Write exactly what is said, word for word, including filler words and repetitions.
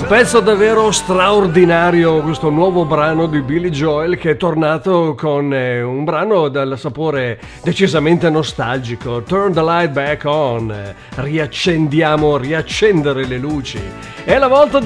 Pezzo davvero straordinario, questo nuovo brano di Billy Joel, che è tornato con eh, un brano dal sapore decisamente nostalgico. Turn the light back on, riaccendiamo, riaccendere le luci. È la volta